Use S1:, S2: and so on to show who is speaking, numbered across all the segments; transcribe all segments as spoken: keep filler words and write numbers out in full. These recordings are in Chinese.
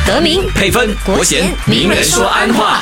S1: 德明、
S2: 配分、国贤、名人说安话。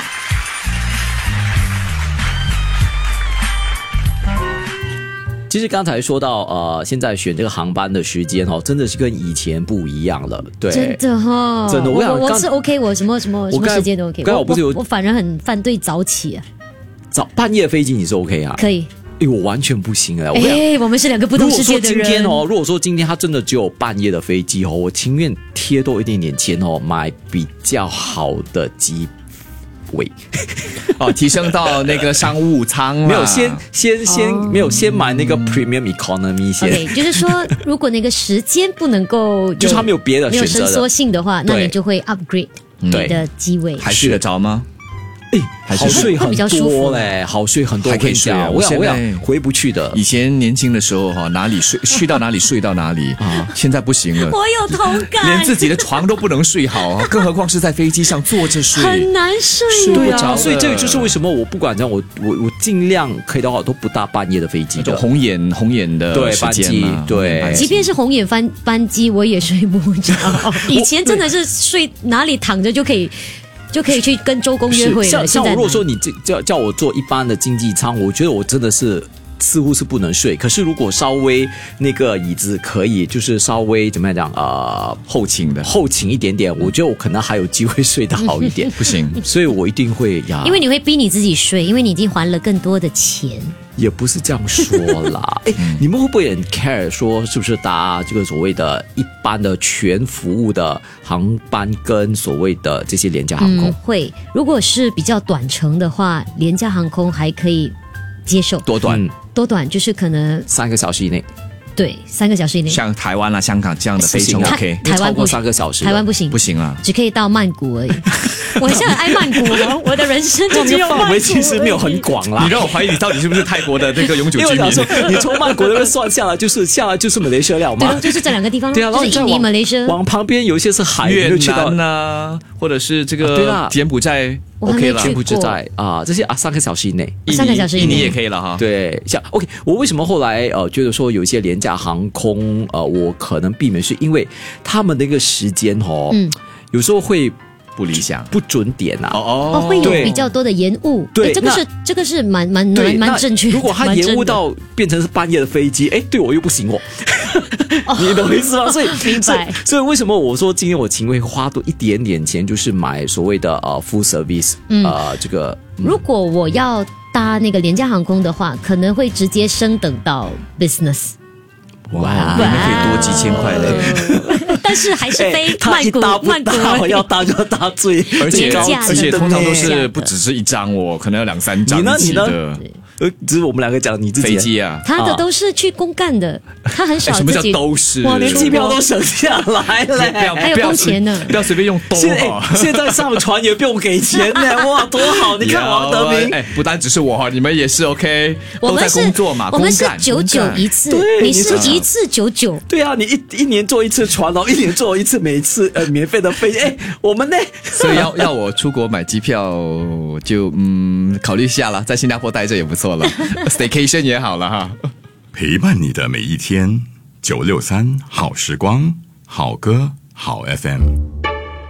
S3: 其实刚才说到，呃，现在选这个航班的时间哦，真的是跟以前不一样了。对，
S1: 真的哈、哦，
S3: 真的，我
S1: 我我是 OK， 我什么什么什么时间都 OK。
S3: 刚才我不是有，
S1: 我, 我反而很反对早起啊，
S3: 早半夜飞机你是 OK 啊？
S1: 可以。
S3: 哎，我完全不行哎！
S1: 哎，我们是两个不同世界的人。
S3: 如果说今天哦，如果说今天它真的只有半夜的飞机哦，我情愿贴多一点点钱哦，买比较好的机位。
S2: 哦，提升到那个商务舱了。
S3: 没有，先先先、哦、没有，先买那个 Premium Economy 先。
S1: OK， 就是说，如果那个时间不能够，
S3: 就是他没有别的选择的，
S1: 没有伸缩性的话，那你就会 upgrade 你的机位。
S2: 还睡得着吗？
S3: 哎，好睡很多嘞，好睡很多，
S2: 还可以睡啊！
S3: 我想，我想回不去的。
S2: 以前年轻的时候哈，哪里睡睡到哪里睡到哪里啊，现在不行了。
S1: 我有同感，
S2: 连自己的床都不能睡好，更何况是在飞机上坐着睡，
S1: 很难睡。
S3: 对啊，所以这个就是为什么我不管这样，我我我尽量可以的话，都不搭半夜的飞机的，
S2: 红眼红眼的
S3: 对班机，对，
S1: 即便是红眼班班机，我也睡不着。以前真的是睡哪里躺着就可以。就可以去跟周公约会了。
S3: 像像我如果说你叫叫我坐一般的经济舱，我觉得我真的是似乎是不能睡。可是如果稍微那个椅子可以，就是稍微怎么样讲呃
S2: 后倾的
S3: 后倾一点点，我觉得我可能还有机会睡得好一点。
S2: 不行，
S3: 所以我一定会呀，
S1: 因为你会逼你自己睡，因为你已经还了更多的钱。
S3: 也不是这样说啦，哎，你们会不会很 care 说是不是搭这个所谓的一般的全服务的航班跟所谓的这些廉价航空？
S1: 嗯，会。如果是比较短程的话，廉价航空还可以接受。
S2: 多短？嗯、
S1: 多短就是可能
S3: 三个小时以内。
S1: 对，三个小时以内，
S2: 像台湾啦、香港这样的飞程 OK，
S1: 台湾
S3: 不三个小时，
S1: 台湾不行，
S2: 不行啊，
S1: 只可以到曼谷而已。我现在爱曼谷了，我的人生就只有曼谷。
S3: 范围其实没有很广啦。
S2: 你让我怀疑你到底是不是泰国的那个永久居民？
S3: 你从曼谷那边算下来，就是下来就是马来西亚了嘛？
S1: 对，就是这两个地方。
S3: 对啊，
S1: 就是印尼、马来西亚。
S3: 往旁边有一些是海，
S2: 越南啊，或者是这个柬埔寨。OK 了，
S3: 柬埔寨啊，这些啊三个小时以内，
S1: 三个小时以内，
S2: 印尼也可以了哈。
S3: 对，像 OK， 我为什么后来呃觉得说有一些廉价航空呃我可能避免，是因为他们的一个时间哦，嗯，有时候会
S2: 不理想、
S3: 不准点啊，
S1: 哦哦，会有比较多的延误。
S3: 对，
S1: 这个是这个是蛮蛮蛮蛮正确。
S3: 如果它延误到变成是半夜的飞机，哎，对我又不行哦。你懂我意思吗？所以
S1: 明白。
S3: 所以为什么我说今天我情愿花多一点点钱，就是买所谓的呃 full service，嗯、呃这个、
S1: 嗯。如果我要搭那个廉价航空的话，可能会直接升等到 business。
S2: 哇，你们可以多几千块嘞。
S1: 但是还是飞曼谷，
S3: 曼谷要搭就要搭最，
S2: 而且而且通常都是不只是一张哦，可能要两三张一起的。
S3: 呃，只是我们两个讲你自己
S2: 飞机啊，
S1: 他的都是去公干的，他很少自己。
S2: 什么叫都是？
S3: 哇，连机票都省下来了，
S1: 还有工钱呢，
S2: 不要随便用都
S3: 好。现在上船也不用给钱呢，哇，多好！你看王德明，
S2: 哎，不单只是我哈，你们也是 OK， 都在工作嘛，
S1: 我们是九九一次，你是一次九九。
S3: 对啊，你一一年坐一次船哦，一年坐一次每次呃免费的飞，哎，我们呢？
S2: 所以要要我出国买机票，就嗯考虑一下了，在新加坡待着也不错。Staycation 也好了哈，
S4: 陪伴你的每一天，九六三好时光，好歌好 F M。